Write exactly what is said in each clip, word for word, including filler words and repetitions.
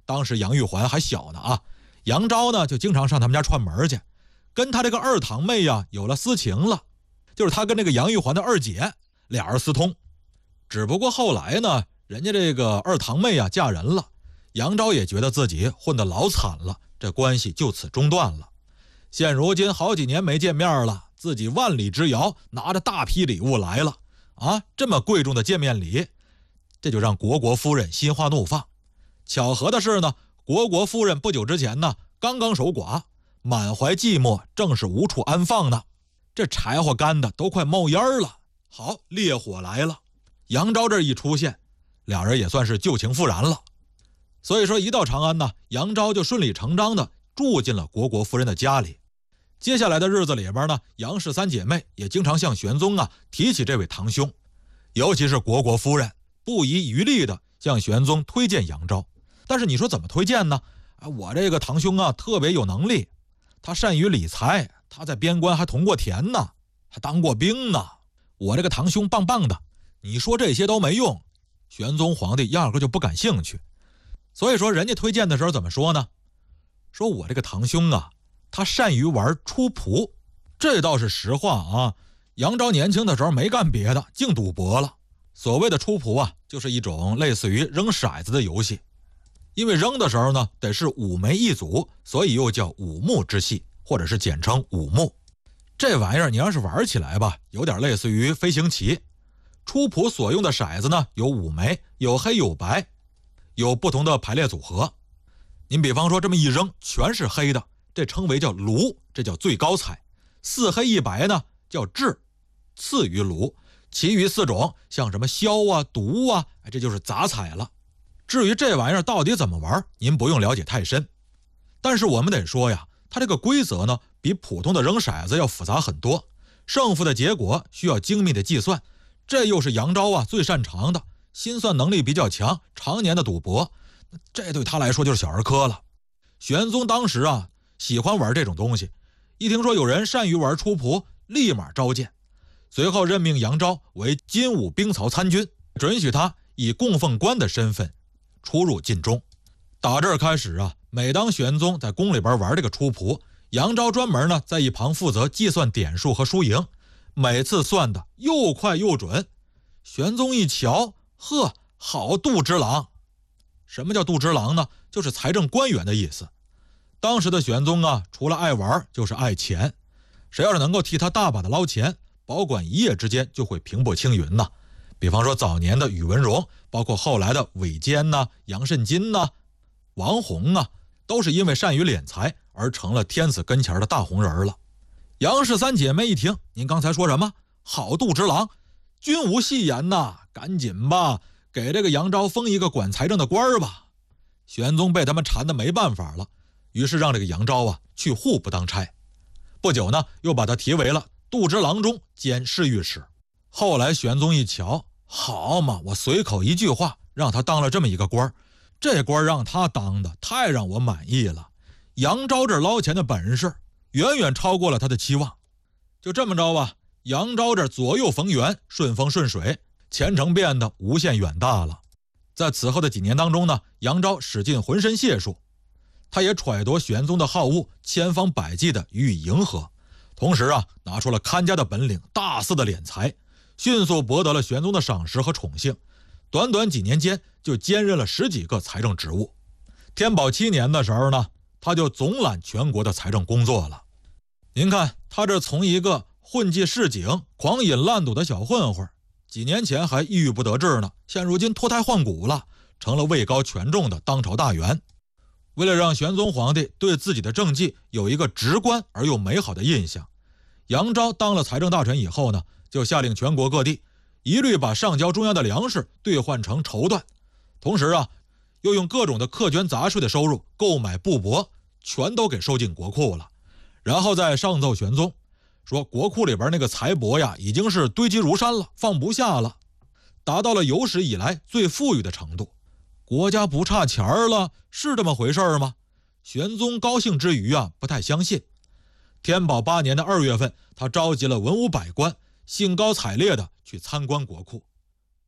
当时杨玉环还小呢啊，杨昭呢就经常上他们家串门去，跟他这个二堂妹呀有了私情了，就是他跟这个杨玉环的二姐俩人私通。只不过后来呢，人家这个二堂妹啊嫁人了，杨昭也觉得自己混得老惨了，这关系就此中断了。现如今好几年没见面了，自己万里之遥拿着大批礼物来了啊，这么贵重的见面礼，这就让虢国夫人心花怒放。巧合的是呢，虢国夫人不久之前呢刚刚守寡，满怀寂寞，正是无处安放呢。这柴火干的都快冒烟了，好，烈火来了。杨昭这一出现，俩人也算是旧情复燃了。所以说一到长安呢，杨昭就顺理成章的住进了虢国夫人的家里。接下来的日子里边呢，杨氏三姐妹也经常向玄宗啊提起这位堂兄，尤其是虢国夫人不遗余力的向玄宗推荐杨昭。但是你说怎么推荐呢？啊，我这个堂兄啊特别有能力，他善于理财，他在边关还同过田呢，还当过兵呢，我这个堂兄棒棒的。你说这些都没用，玄宗皇帝压根就不感兴趣。所以说人家推荐的时候怎么说呢？说我这个堂兄啊，他善于玩出仆。这倒是实话啊，杨昭年轻的时候没干别的，净赌博了。所谓的出仆啊，就是一种类似于扔骰子的游戏。因为扔的时候呢得是五枚一组，所以又叫五目之戏，或者是简称五目。这玩意儿你要是玩起来吧，有点类似于飞行棋。出仆所用的骰子呢有五枚，有黑有白，有不同的排列组合。您比方说这么一扔全是黑的，这称为叫卢，这叫最高彩。四黑一白呢叫智，次于卢。其余四种像什么枭啊、毒啊，这就是杂彩了。至于这玩意儿到底怎么玩，您不用了解太深。但是我们得说呀，它这个规则呢比普通的扔骰子要复杂很多，胜负的结果需要精密的计算，这又是杨昭啊最擅长的，心算能力比较强，常年的赌博，这对他来说就是小儿科了。玄宗当时啊喜欢玩这种东西，一听说有人善于玩出仆，立马召见，随后任命杨昭为金武兵曹参军，准许他以供奉官的身份出入禁中。打这儿开始啊，每当玄宗在宫里边玩这个出仆，杨昭专门呢在一旁负责计算点数和输赢，每次算的又快又准。玄宗一瞧，呵，好度之郎。什么叫度之郎呢？就是财政官员的意思。当时的玄宗啊，除了爱玩就是爱钱，谁要是能够替他大把的捞钱，保管一夜之间就会平步青云呐。比方说早年的宇文荣，包括后来的韦坚呐、杨慎金呐、王弘啊，都是因为善于敛财而成了天子跟前的大红人了。杨氏三姐妹一听，您刚才说什么？好度之郎，君无戏言呐，赶紧吧，给这个杨昭封一个管财政的官儿吧。玄宗被他们缠得没办法了，于是让这个杨昭啊去户部当差。不久呢，又把他提为了度之郎中兼侍御史。后来玄宗一瞧，好嘛，我随口一句话让他当了这么一个官儿，这官儿让他当的太让我满意了。杨昭这捞钱的本事远远超过了他的期望。就这么着吧，杨昭这左右逢源，顺风顺水，前程变得无限远大了。在此后的几年当中呢，杨昭使尽浑身解数，他也揣度玄宗的好恶，千方百计的予以迎合，同时啊拿出了看家的本领，大肆的敛财，迅速博得了玄宗的赏识和宠幸。短短几年间就兼任了十几个财政职务。天宝七年的时候呢，他就总揽全国的财政工作了。您看他这从一个混迹市井、狂饮滥赌的小混混，几年前还抑郁不得志呢，现如今脱胎换骨了，成了位高权重的当朝大员。为了让玄宗皇帝对自己的政绩有一个直观而又美好的印象，杨昭当了财政大臣以后呢，就下令全国各地一律把上交中央的粮食兑换成绸缎，同时啊又用各种的课捐杂税的收入购买布帛，全都给收进国库了。然后再上奏玄宗，说国库里边那个财帛呀已经是堆积如山了，放不下了，达到了有史以来最富裕的程度，国家不差钱了，是这么回事吗？玄宗高兴之余啊不太相信。天宝八年的二月份，他召集了文武百官，兴高采烈的去参观国库。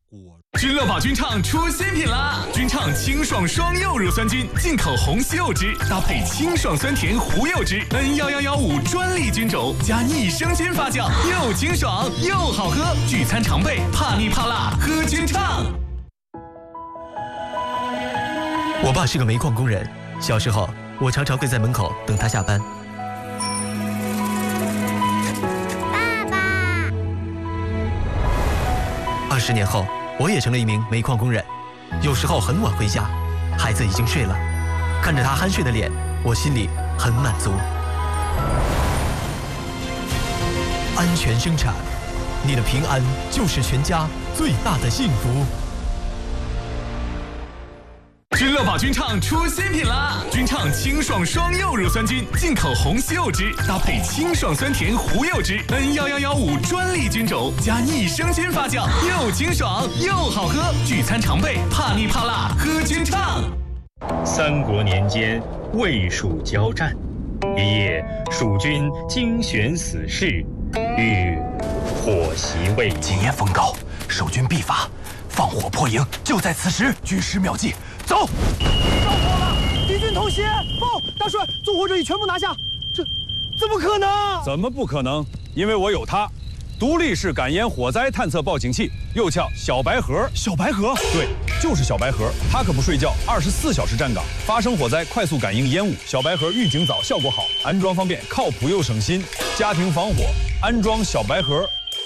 果君乐宝君畅出新品啦！君畅清爽双柚乳酸菌，进口红西柚汁，搭配清爽酸甜胡柚汁 ，N 一一一五专利菌种，加益生菌发酵，又清爽又好喝。聚餐常备，怕腻怕辣，喝君畅。 我爸是个煤矿工人，小时候我常常跪在门口等他下班。 爸爸。 二十年后，我也成了一名煤矿工人，有时候很晚回家，孩子已经睡了，看着他酣睡的脸，我心里很满足。安全生产，你的平安就是全家最大的幸福。 君乐宝君畅出新品啦！君畅清爽双柚乳酸菌，进口红西柚汁，搭配清爽酸甜胡柚汁 ，N 一一一五专利菌种，加益生菌发酵，又清爽又好喝。聚餐常备，怕腻怕辣，喝君畅。 三国年间，魏蜀交战，一夜，蜀军精选死士，欲火袭魏。 今夜风高，守军必发，放火破营，就在此时。军师妙计，走！ 着火了，敌军偷袭！报，大帅，纵火者已全部拿下。这怎么可能？ 怎么不可能？因为我有它，独立式感烟火灾探测报警器，又叫小白盒。 小白盒？ 对，就是小白盒。它可不睡觉，二十四小时站岗，发生火灾快速感应烟雾。小白盒预警早，效果好，安装方便，靠谱又省心。家庭防火，安装小白盒。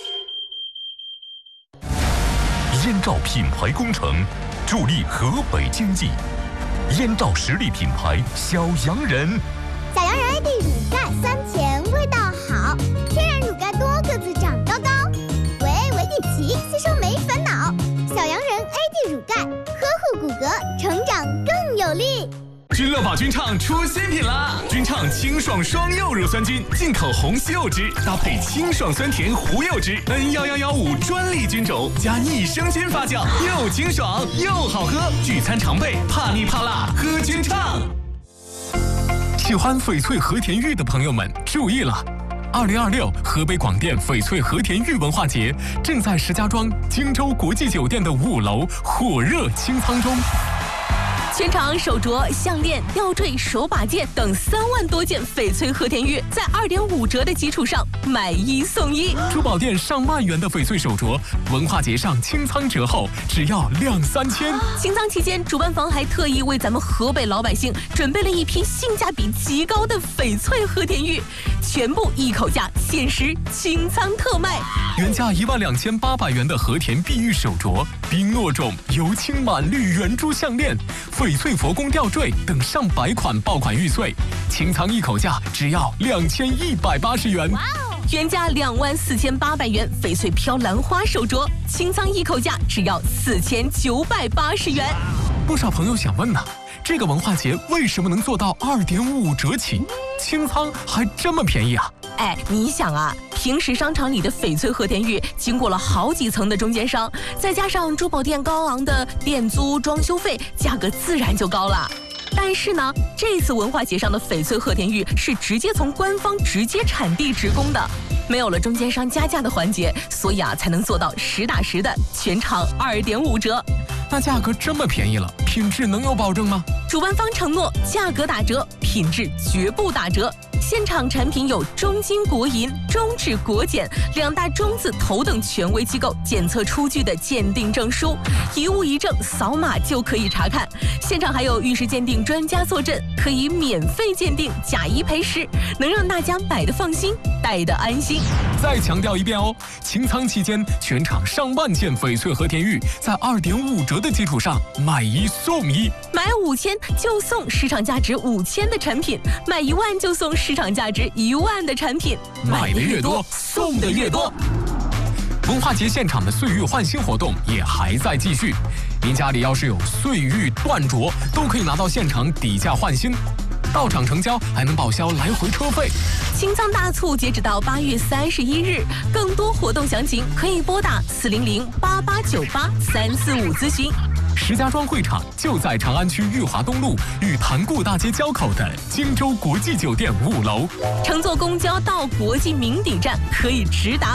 燕赵品牌工程，助力河北经济。燕赵实力品牌小洋人， 小洋人 A D 乳钙酸甜，味道好，天然乳钙多个子长高高，维维地奇吸收没烦恼。小洋人 A D 乳钙，呵护骨骼，成长更有力。 君乐宝君畅出新品啦！君畅清爽双柚乳酸菌，进口红西柚汁，搭配清爽酸甜胡柚汁 ，N 一一一五专利菌种，加益生菌发酵，又清爽又好喝。聚餐常备，怕腻怕辣，喝君畅。 喜欢翡翠和田玉的朋友们注意了！二零二六河北广电翡翠和田玉文化节正在石家庄荆州国际酒店的五楼火热清仓中。 全场手镯、项链、吊坠、手把件等三万多件翡翠和田玉，在二点五折的基础上买一送一。 珠宝店上万元的翡翠手镯，文化节上清仓折后只要两三千。 清仓期间，主办方还特意为咱们河北老百姓准备了一批性价比极高的翡翠和田玉，全部一口价，限时清仓特卖。 原价一万两千八百元的和田碧玉手镯、冰糯种油青满绿圆珠项链、翡翠佛宫吊坠等上百款爆款玉翠，清仓一口价只要两千一百八十元。 原价两万四千八百元翡翠飘兰花手镯，清仓一口价只要四千九百八十元。 不少朋友想问呢、啊，这个文化节为什么能做到二点五折起，清仓还这么便宜啊？ 哎，你想啊，平时商场里的翡翠和田玉经过了好几层的中间商，再加上珠宝店高昂的店租、装修费，价格自然就高了。但是呢，这次文化节上的翡翠和田玉是直接从官方直接产地直供的，没有了中间商加价的环节，所以啊，才能做到实打实的全场二点五折。 那价格这么便宜了，品质能有保证吗？ 主办方承诺价格打折，品质绝不打折。现场产品有中金国银、中质国检两大中字头等权威机构检测出具的鉴定证书，一物一证，扫码就可以查看。现场还有玉石鉴定专家坐镇，可以免费鉴定，假一赔十，能让大家买的放心，戴的安心。 再强调一遍哦，清仓期间全场上万件翡翠和田玉在二点五折的基础上买一送一， 买五千就送市场价值五千的产品，买一万就送市场价值一万的产品， 买的越多，送的越多。文化节现场的岁玉换新活动也还在继续，您家里要是有岁玉断镯，都可以拿到现场底价换新，到场成交还能报销来回车费。 清仓大促截止到八月三十一日，更多活动详情可以拨打四零零八八九八三四五咨询。 石家庄会场就在长安区裕华东路与潭固大街交口的荆州国际酒店五楼。 乘坐公交到国际名底站可以直达。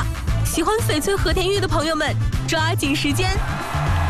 喜欢翡翠和田玉的朋友们，抓紧时间！